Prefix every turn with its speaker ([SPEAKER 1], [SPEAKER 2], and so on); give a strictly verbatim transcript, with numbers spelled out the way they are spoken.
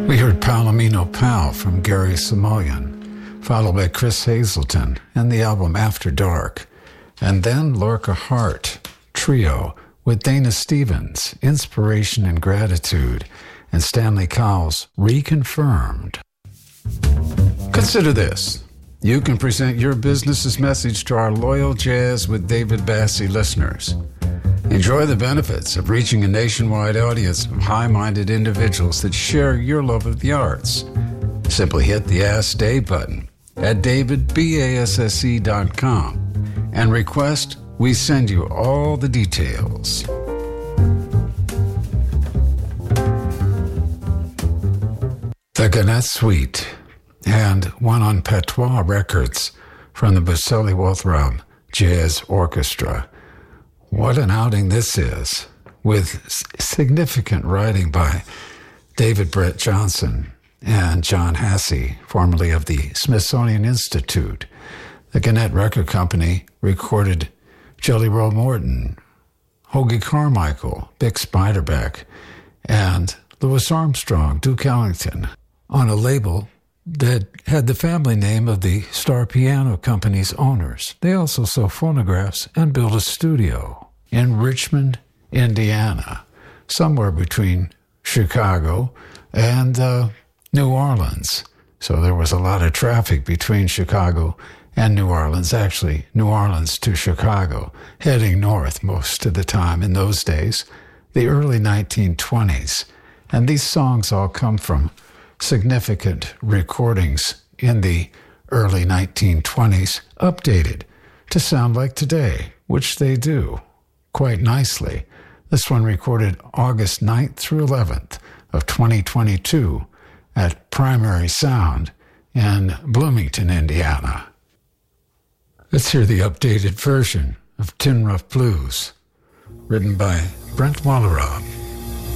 [SPEAKER 1] We heard Palomino Pal from Gary Samoyan, followed by Chris Hazelton and the album After Dark, and then Lorca Hart Trio with Dana Stevens, Inspiration and Gratitude, and Stanley Cowell's Reconfirmed. Consider this. You can present your business's message to our loyal Jazz with David Bassie listeners. Enjoy the benefits of reaching a nationwide audience of high-minded individuals that share your love of the arts. Simply hit the Ask Dave button at david basse dot com and request we send you all the details. The Gannett Suite and one on Patois Records from the Boselli Walthram Jazz Orchestra. What an outing this is, with significant writing by David Brett Johnson and John Hasse, formerly of the Smithsonian Institute. The Gannett Record Company recorded Jelly Roll Morton, Hoagie Carmichael, Bick Spiderback, and Louis Armstrong, Duke Ellington, on a label that had the family name of the Star Piano Company's owners. They also sell phonographs and built a studio in Richmond, Indiana, somewhere between Chicago and uh, New Orleans. So there was a lot of traffic between Chicago and New Orleans, actually New Orleans to Chicago, heading north most of the time in those days, the early nineteen twenties. And these songs all come from significant recordings in the early nineteen twenties, updated to sound like today, which they do quite nicely. This one recorded August ninth through eleventh of twenty twenty-two at Primary Sound in Bloomington, Indiana. Let's hear the updated version of Tin Rough Blues, written by Brent Wallerob.